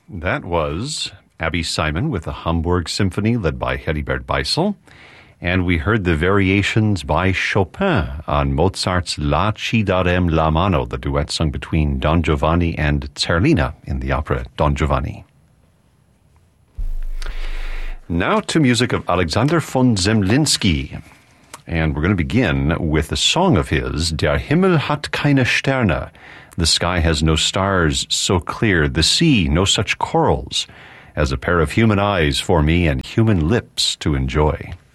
That was Abby Simon with the Hamburg Symphony led by Heribert Beisel. And we heard the variations by Chopin on Mozart's La Ci darem la mano, the duet sung between Don Giovanni and Zerlina in the opera Don Giovanni. Now to music of Alexander von Zemlinsky. And we're going to begin with a song of his, Der Himmel hat keine Sterne. The sky has no stars so clear, the sea no such corals, as a pair of human eyes for me and human lips to enjoy.